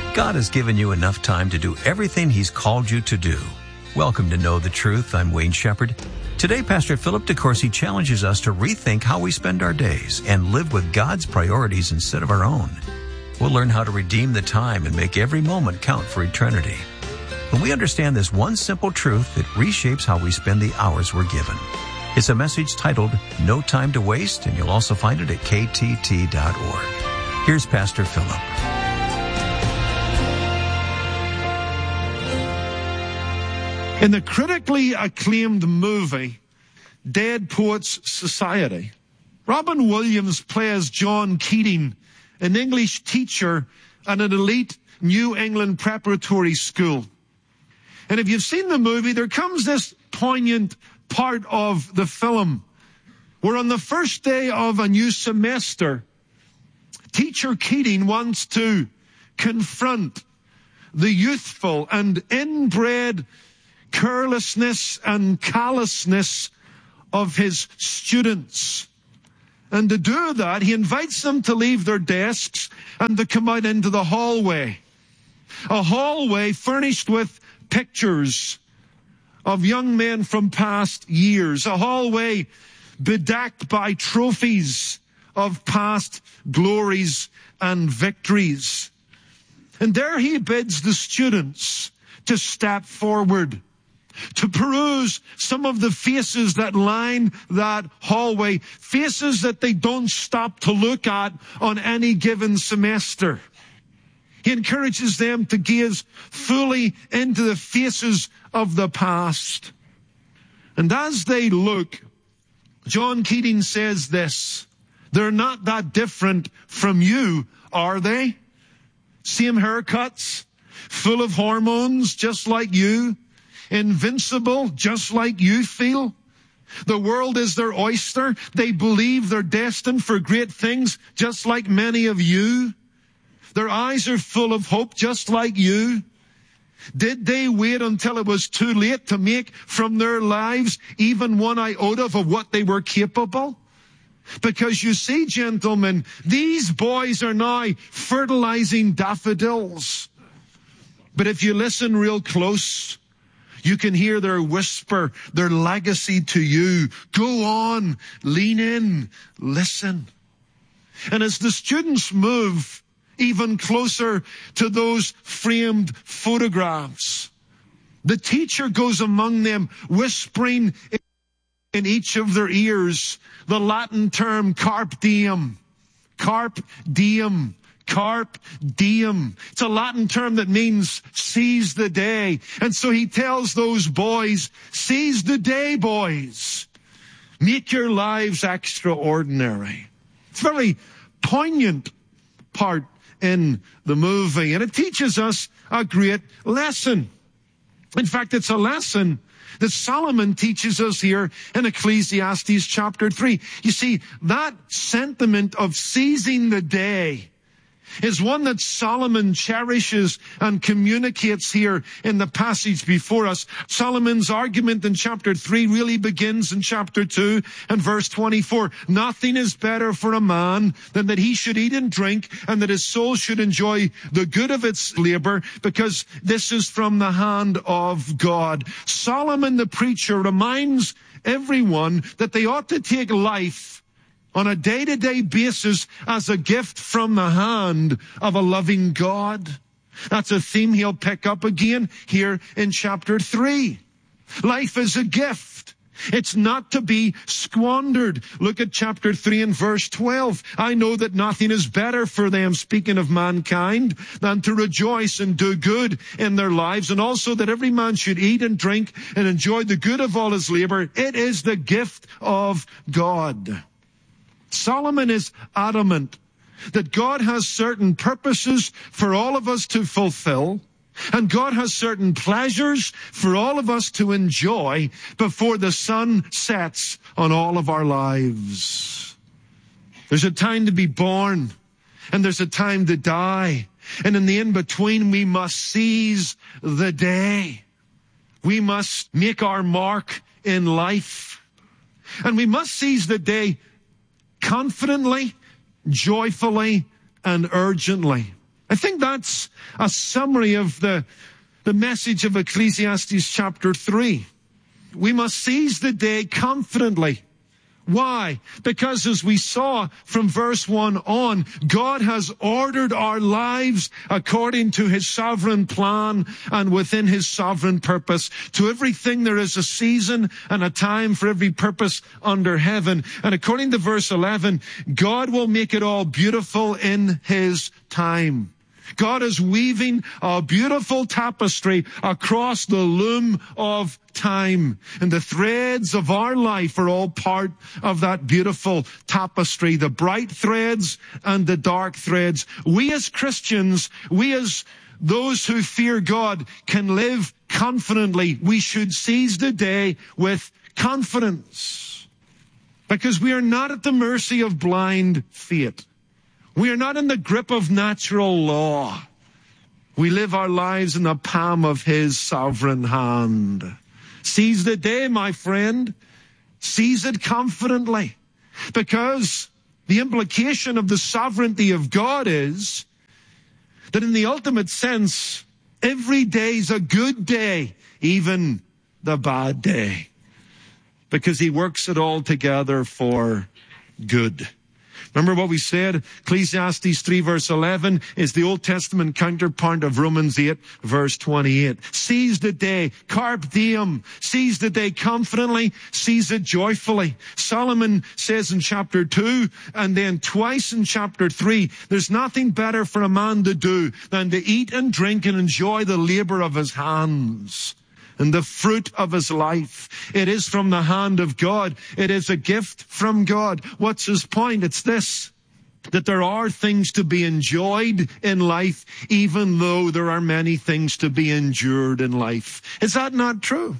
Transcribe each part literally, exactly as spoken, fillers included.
God has given you enough time to do everything He's called you to do. Welcome to Know the Truth. I'm Wayne Shepherd. Today, Pastor Philip DeCourcy challenges us to rethink how we spend our days and live with God's priorities instead of our own. We'll learn how to redeem the time and make every moment count for eternity. When we understand this one simple truth, it reshapes how we spend the hours we're given. It's a message titled, No Time to Waste, and you'll also find it at k t t dot org. Here's Pastor Philip. In the critically acclaimed movie, Dead Poets Society, Robin Williams plays John Keating, an English teacher at an elite New England preparatory school. And if you've seen the movie, there comes this poignant part of the film where on the first day of a new semester, teacher Keating wants to confront the youthful and inbred carelessness and callousness of his students. And to do that, he invites them to leave their desks and to come out into the hallway. A hallway furnished with pictures of young men from past years. A hallway bedecked by trophies of past glories and victories. And there he bids the students to step forward, to peruse some of the faces that line that hallway, faces that they don't stop to look at on any given semester. He encourages them to gaze fully into the faces of the past. And as they look, John Keating says this, they're not that different from you, are they? Same haircuts, full of hormones, just like you. Invincible, just like you feel. The world is their oyster. They believe they're destined for great things, just like many of you. Their eyes are full of hope, just like you. Did they wait until it was too late to make from their lives even one iota of what they were capable? Because you see, gentlemen, these boys are now fertilizing daffodils. But if you listen real close, you can hear their whisper, their legacy to you. Go on, lean in, listen. And as the students move even closer to those framed photographs, the teacher goes among them, whispering in each of their ears the Latin term carpe diem, carpe diem. Carpe diem. It's a Latin term that means seize the day. And so he tells those boys, seize the day, boys. Make your lives extraordinary. It's a very poignant part in the movie, and it teaches us a great lesson. In fact, it's a lesson that Solomon teaches us here in Ecclesiastes chapter three. You see, that sentiment of seizing the day is one that Solomon cherishes and communicates here in the passage before us. Solomon's argument in chapter three really begins in chapter two and verse twenty-four. Nothing is better for a man than that he should eat and drink and that his soul should enjoy the good of its labor, because this is from the hand of God. Solomon the preacher reminds everyone that they ought to take life on a day-to-day basis as a gift from the hand of a loving God. That's a theme he'll pick up again here in chapter three. Life is a gift. It's not to be squandered. Look at chapter three and verse twelve. I know that nothing is better for them, speaking of mankind, than to rejoice and do good in their lives, and also that every man should eat and drink and enjoy the good of all his labor. It is the gift of God. Solomon is adamant that God has certain purposes for all of us to fulfill, and God has certain pleasures for all of us to enjoy before the sun sets on all of our lives. There's a time to be born, and there's a time to die. And in the in-between, we must seize the day. We must make our mark in life. And we must seize the day confidently, joyfully, and urgently. I think that's a summary of the, the message of Ecclesiastes chapter three. We must seize the day confidently. Why? Because as we saw from verse one on, God has ordered our lives according to his sovereign plan and within his sovereign purpose. To everything there is a season and a time for every purpose under heaven. And according to verse eleven, God will make it all beautiful in his time. God is weaving a beautiful tapestry across the loom of time. And the threads of our life are all part of that beautiful tapestry, the bright threads and the dark threads. We as Christians, we as those who fear God can live confidently. We should seize the day with confidence because we are not at the mercy of blind fate. We are not in the grip of natural law. We live our lives in the palm of his sovereign hand. Seize the day, my friend. Seize it confidently. Because the implication of the sovereignty of God is that in the ultimate sense, every day is a good day, even the bad day. Because he works it all together for good. Remember what we said? Ecclesiastes three verse eleven is the Old Testament counterpart of Romans eight verse twenty-eight. Seize the day, carpe diem. Seize the day confidently, seize it joyfully. Solomon says in chapter two and then twice in chapter three, there's nothing better for a man to do than to eat and drink and enjoy the labor of his hands and the fruit of his life. It is from the hand of God. It is a gift from God. What's his point? It's this, that there are things to be enjoyed in life, even though there are many things to be endured in life. Is that not true?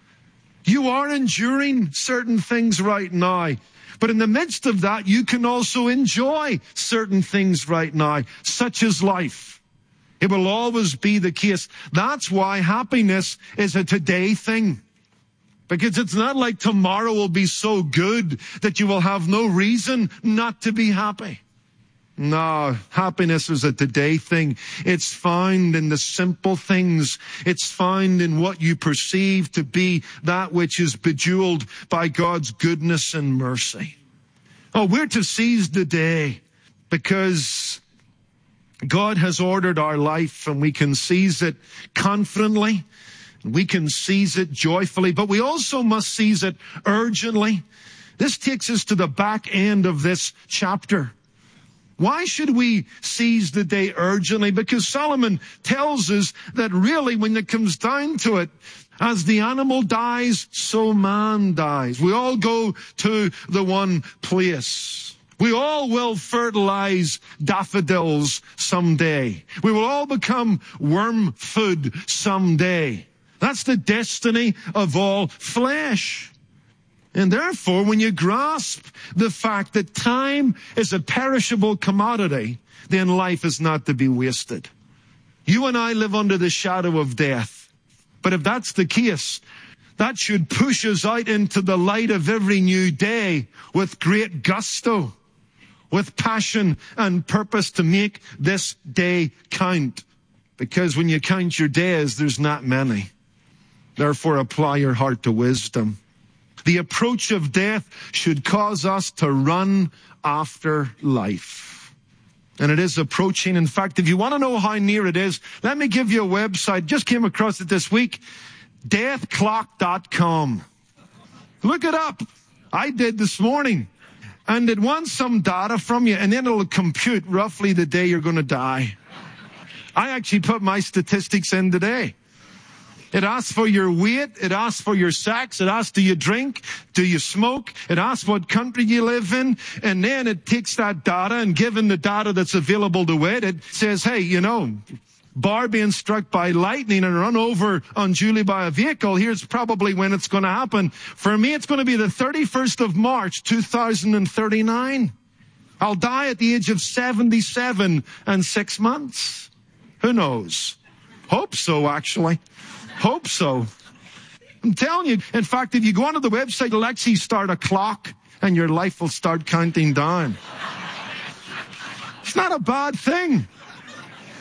You are enduring certain things right now. But in the midst of that, you can also enjoy certain things right now, such as life. It will always be the case. That's why happiness is a today thing. Because it's not like tomorrow will be so good that you will have no reason not to be happy. No, happiness is a today thing. It's found in the simple things. It's found in what you perceive to be that which is bejeweled by God's goodness and mercy. Oh, we're to seize the day because God has ordered our life and we can seize it confidently. We can seize it joyfully, but we also must seize it urgently. This takes us to the back end of this chapter. Why should we seize the day urgently? Because Solomon tells us that really when it comes down to it, as the animal dies, so man dies. We all go to the one place. We all will fertilize daffodils someday. We will all become worm food someday. That's the destiny of all flesh. And therefore, when you grasp the fact that time is a perishable commodity, then life is not to be wasted. You and I live under the shadow of death. But if that's the case, that should push us out into the light of every new day with great gusto, with passion and purpose to make this day count. Because when you count your days, there's not many. Therefore, apply your heart to wisdom. The approach of death should cause us to run after life. And it is approaching. In fact, if you want to know how near it is, let me give you a website. Just came across it this week. death clock dot com. Look it up. I did this morning. And it wants some data from you, and then it'll compute roughly the day you're going to die. I actually put my statistics in today. It asks for your weight. It asks for your sex. It asks, do you drink? Do you smoke? It asks what country you live in. And then it takes that data, and given the data that's available to it, it says, hey, you know, bar being struck by lightning and run over unduly by a vehicle, here's probably when it's going to happen. For me, it's going to be the thirty-first of March, two thousand thirty-nine. I'll die at the age of seventy-seven and six months. Who knows? Hope so, actually. Hope so. I'm telling you. In fact, if you go onto the website, it'll actually start a clock and your life will start counting down. It's not a bad thing.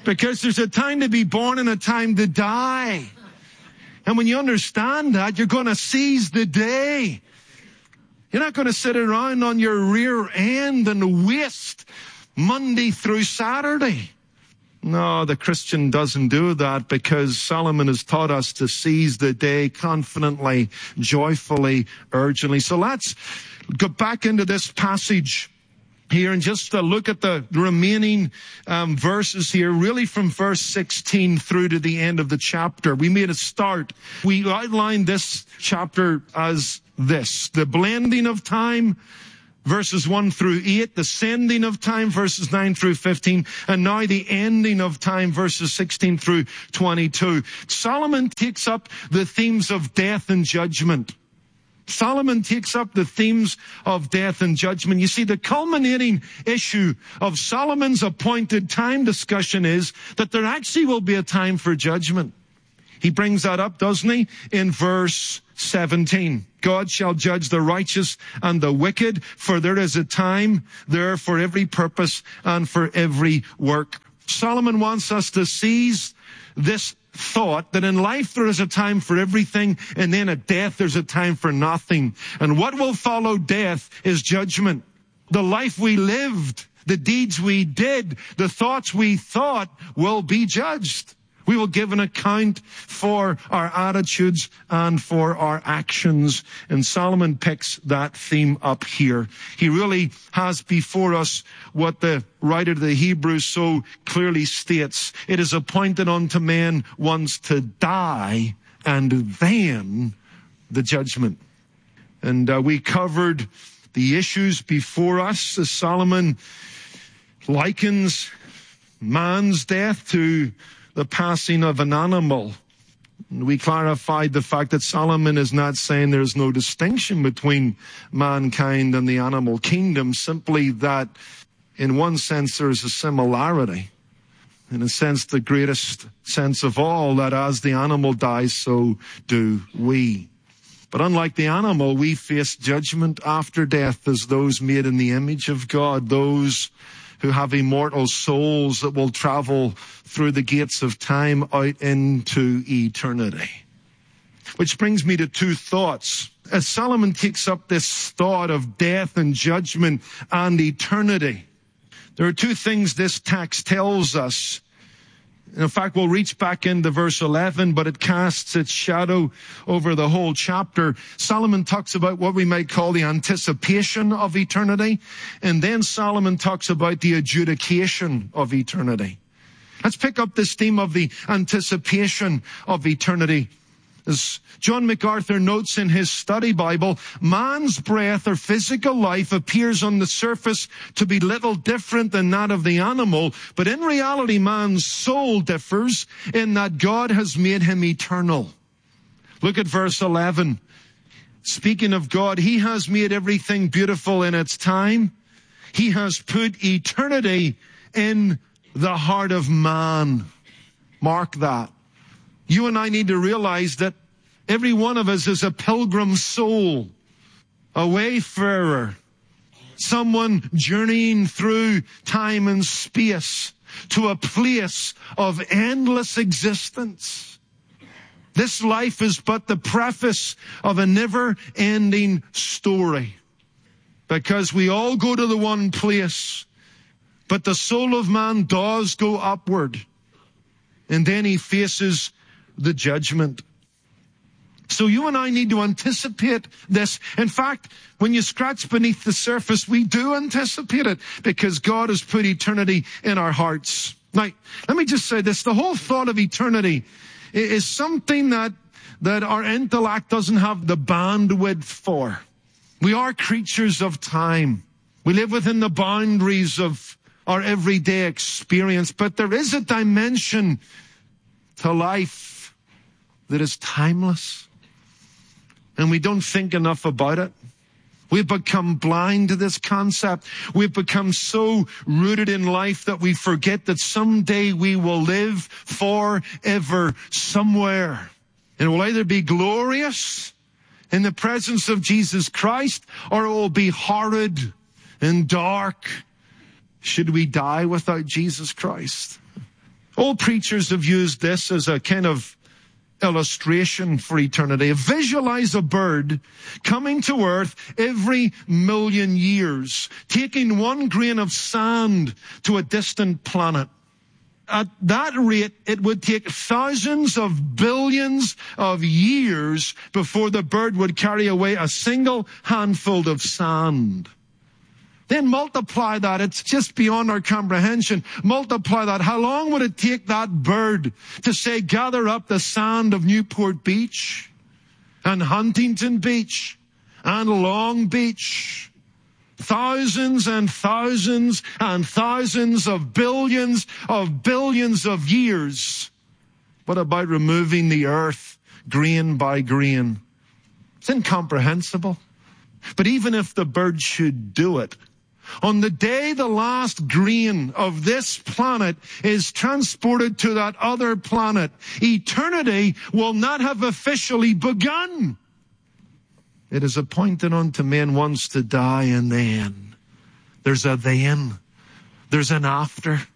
Because there's a time to be born and a time to die. And when you understand that, you're going to seize the day. You're not going to sit around on your rear end and waste Monday through Saturday. No, the Christian doesn't do that, because Solomon has taught us to seize the day confidently, joyfully, urgently. So let's go back into this passage here and just uh, look at the remaining um, verses here, really from verse sixteen through to the end of the chapter. We made a start. We outlined this chapter as this: the blending of time, verses one through eight, the sending of time, verses nine through fifteen, and now the ending of time, verses sixteen through twenty-two. Solomon takes up the themes of death and judgment. Solomon takes up the themes of death and judgment. You see, the culminating issue of Solomon's appointed time discussion is that there actually will be a time for judgment. He brings that up, doesn't he, in verse seventeen. God shall judge the righteous and the wicked, for there is a time there for every purpose and for every work. Solomon wants us to seize this thought that in life there is a time for everything, and then at death there's a time for nothing. And what will follow death is judgment. The life we lived, the deeds we did, the thoughts we thought will be judged. We will give an account for our attitudes and for our actions. And Solomon picks that theme up here. He really has before us what the writer to the Hebrews so clearly states. It is appointed unto man once to die, and then the judgment. And uh, we covered the issues before us as Solomon likens man's death to the passing of an animal. We clarified the fact that Solomon is not saying there's no distinction between mankind and the animal kingdom, simply that in one sense there's a similarity. In a sense, the greatest sense of all, that as the animal dies, so do we. But unlike the animal, we face judgment after death as those made in the image of God, those who have immortal souls that will travel through the gates of time out into eternity. Which brings me to two thoughts. As Solomon takes up this thought of death and judgment and eternity, there are two things this text tells us. In fact, we'll reach back into verse eleven, but it casts its shadow over the whole chapter. Solomon talks about what we might call the anticipation of eternity, and then Solomon talks about the adjudication of eternity. Let's pick up this theme of the anticipation of eternity. As John MacArthur notes in his study Bible, man's breath or physical life appears on the surface to be little different than that of the animal, but in reality man's soul differs in that God has made him eternal. Look at verse eleven. Speaking of God, he has made everything beautiful in its time. He has put eternity in the heart of man. Mark that. You and I need to realize that every one of us is a pilgrim soul, a wayfarer, someone journeying through time and space to a place of endless existence. This life is but the preface of a never-ending story, because we all go to the one place, but the soul of man does go upward, and then he faces the judgment. So you and I need to anticipate this. In fact, when you scratch beneath the surface, we do anticipate it, because God has put eternity in our hearts. Now, let me just say this. The whole thought of eternity is something that, that our intellect doesn't have the bandwidth for. We are creatures of time. We live within the boundaries of our everyday experience, but there is a dimension to life that is timeless, and we don't think enough about it. We've become blind to this concept. We've become so rooted in life that we forget that someday we will live forever somewhere. And it will either be glorious in the presence of Jesus Christ, or it will be horrid and dark should we die without Jesus Christ. All preachers have used this as a kind of illustration for eternity. Visualize a bird coming to Earth every million years, taking one grain of sand to a distant planet. At that rate, it would take thousands of billions of years before the bird would carry away a single handful of sand. Then multiply that. It's just beyond our comprehension. Multiply that. How long would it take that bird to, say, gather up the sand of Newport Beach and Huntington Beach and Long Beach? Thousands and thousands and thousands of billions of billions of years. What about removing the earth grain by grain? It's incomprehensible. But even if the bird should do it, on the day the last grain of this planet is transported to that other planet, eternity will not have officially begun. It is appointed unto men once to die, and then there's a then. There's an after.